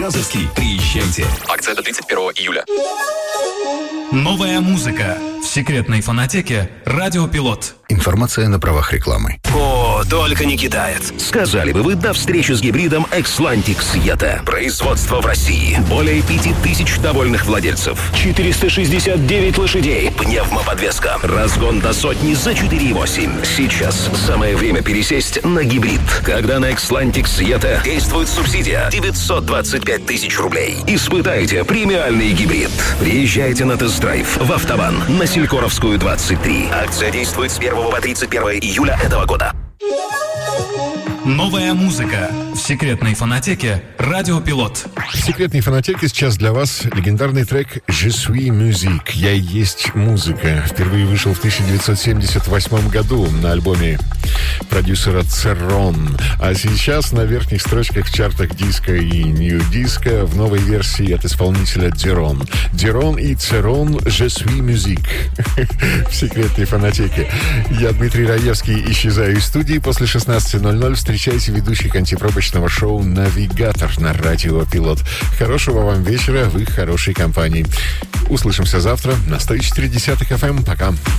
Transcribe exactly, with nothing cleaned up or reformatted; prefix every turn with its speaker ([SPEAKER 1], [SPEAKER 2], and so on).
[SPEAKER 1] Некрасовский. Приезжайте.
[SPEAKER 2] Акция до тридцать первого июля.
[SPEAKER 1] Новая музыка в секретной фонотеке «Радио Пилот».
[SPEAKER 3] Информация на правах рекламы.
[SPEAKER 4] О, только не китаец. Сказали бы вы до встречи с гибридом Xlantic и и ти. Производство в России. Более пяти тысяч довольных владельцев. четыреста шестьдесят девять лошадей. Пневмоподвеска. Разгон до сотни за четыре и восемь. Сейчас самое время пересесть на гибрид. Когда на Xlantic и и ти действует субсидия девятьсот двадцать пять тысяч рублей. Испытайте премиальный гибрид. Приезжайте на тест-драйв в Автобан на Селькоровскую, двадцать три. Акция действует с первого по тридцать первое июля этого года.
[SPEAKER 1] Новая музыка в секретной фонотеке «Радио Пилот».
[SPEAKER 5] В секретной фонотеке сейчас для вас легендарный трек «Je suis musique» — «Я и есть музыка». Впервые вышел в тысяча девятьсот семьдесят восьмом году на альбоме продюсера Церон. А сейчас на верхних строчках в чартах диска и нью-диска в новой версии от исполнителя Дерон. Дерон и Церон «Je suis musique» в секретной фонотеке. Я, Дмитрий Раевский, исчезаю из студии. После шестнадцати ноль-ноль встречайте ведущих антипробочного шоу «Навигатор» на Радио Пилот. Хорошего вам вечера в их хорошей компании. Услышимся завтра на сто четыре десятых эф эм. Пока.